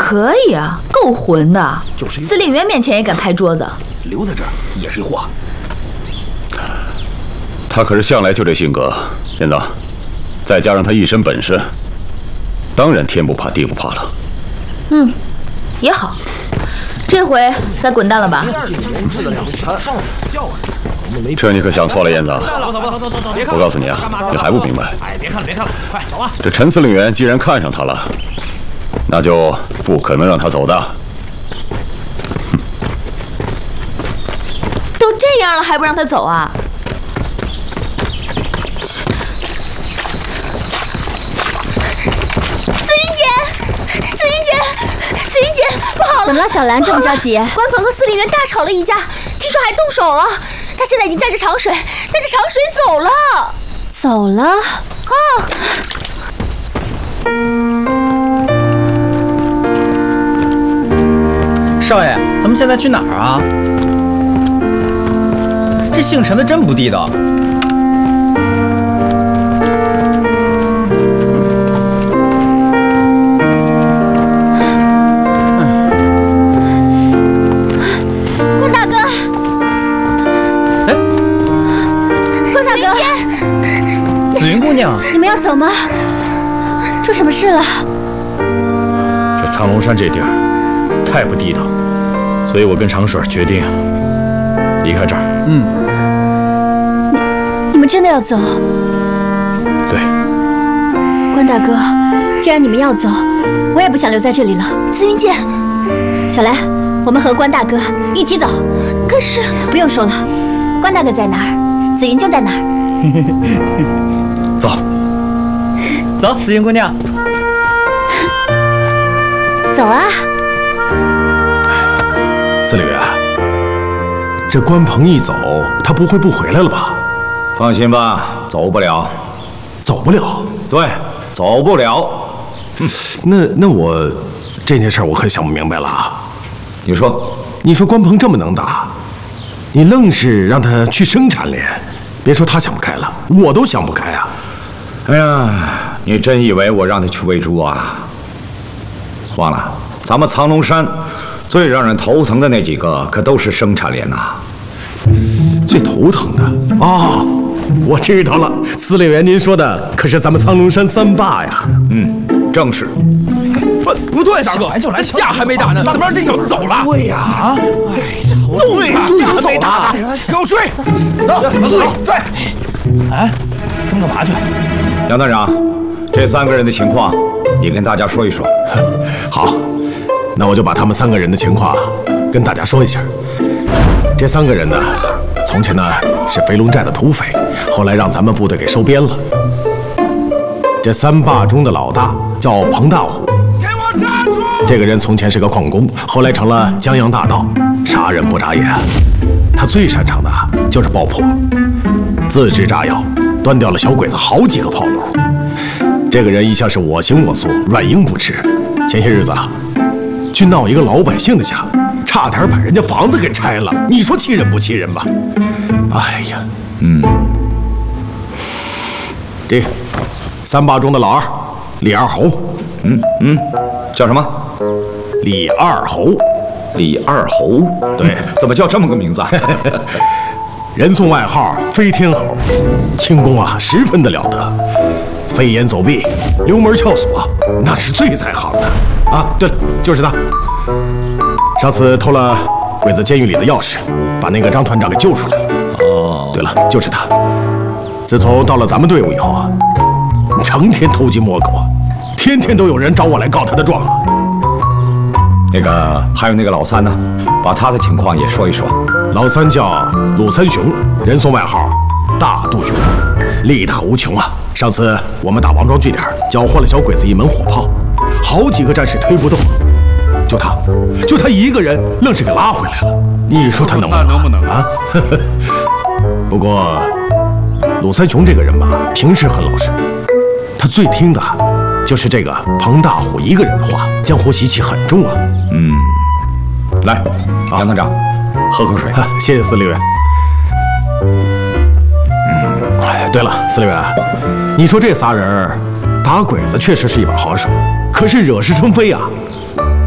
可以啊，够混的。 就是司令员面前也敢拍桌子， 留在这儿也是一祸。 他可是向来就这性格，燕子，再加上他一身本事，当然天不怕地不怕了。 也好，这回该滚蛋了吧？ 这你可想错了，燕子。我告诉你啊，你还不明白。 哎，别看了，快走啊！ 这陈司令员既然看上他了，那就不可能让他走的。 都这样了还不让他走啊？ 紫云姐，不好了！怎么了，小兰这么着急？关鹏和司令员大吵了一架，听说还动手了。他现在已经带着长水走了。走了？啊！ 少爷，咱们现在去哪儿啊？这姓陈的真不地道。 你们要走吗？出什么事了？ 这苍龙山这地儿太不地道，所以我跟长水决定离开这儿。 你们真的要走？ 对。 关大哥，既然你们要走，我也不想留在这里了。紫云姐，小兰，我们和关大哥一起走。可是不用说了，关大哥在哪儿，紫云就在哪儿。 走， 走，紫云姑娘， 走啊！ 司令员，这关鹏一走，他不会不回来了吧？ 放心吧，走不了。 走不了？ 对，走不了。 那我这件事我可想不明白了啊！ 你说关鹏这么能打，你愣是让他去生产连，别说他想不开了，我都想不开啊！ 哎呀，你真以为我让他去喂猪啊？忘了，咱们苍龙山最让人头疼的那几个可都是生产连呐。 最头疼的啊，我知道了，司令员您说的可是咱们苍龙山三霸呀？ 正是。 不对，大哥，架还没打呢，怎么让这小子走了？ 对呀， 啊，弄呀，架还没打，给我追，走，追！哎，他们干嘛去？ 杨团长，这3个人的情况，你跟大家说一说。 好，那我就把他们3个人的情况跟大家说一下。这3个人呢，从前呢是飞龙寨的土匪，后来让咱们部队给收编了。这3霸中的老大叫彭大虎， 给我站住！ 这个人从前是个矿工，后来成了江洋大盗，杀人不眨眼。他最擅长的就是爆破，自制炸药，端掉了小鬼子好几个炮楼。这个人一向是我行我素，软硬不吃。前些日子去闹一个老百姓的家，差点把人家房子给拆了。你说气人不气人吧？哎呀，这3霸中的老二，李二猴。 叫什么？ 李二猴。 李二猴？ 对， 怎么叫这么个名字啊？ 人送外号飞天猴，轻功啊十分的了得，飞檐走壁，溜门撬锁，那是最在行的啊。对了，就是他，上次偷了鬼子监狱里的钥匙，把那个张团长给救出来了。哦，对了，就是他。自从到了咱们队伍以后啊，成天偷鸡摸狗，天天都有人找我来告他的状啊。 那个还有那个老三呢，把他的情况也说一说。 老三叫鲁三雄，人送外号大肚熊，力大无穷啊。上次我们打王庄据点，缴获了小鬼子1门火炮，好几个战士推不动，就他一个人愣是给拉回来了。你说他能不能啊？不过鲁三雄这个人吧，平时很老实，他最听的就是这个彭大虎一个人的话，江湖习气很重啊。 来，杨团长，喝口水。 谢谢司令员。对了，司令员，你说这仨人打鬼子确实是一把好手，可是惹是生非啊，